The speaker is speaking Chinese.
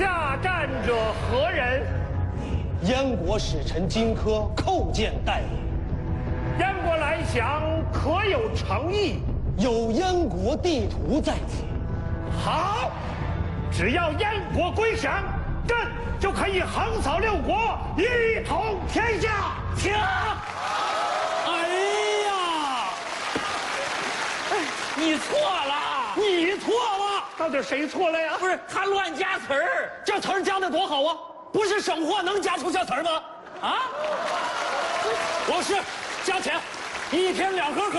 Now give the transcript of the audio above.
下战者何人？ 燕国使臣荆轲叩见待我。 燕国来降，可有诚意？ 有燕国地图在此。 好，只要燕国归降，朕就可以横扫六国，一统天下。停！ 哎呀，你错了， 你错了， 到底谁错了呀？ 不是他乱加词儿， 这词儿加的多好啊！不是省货能加出这词儿吗？ 啊？ 我是加钱，1天2盒可。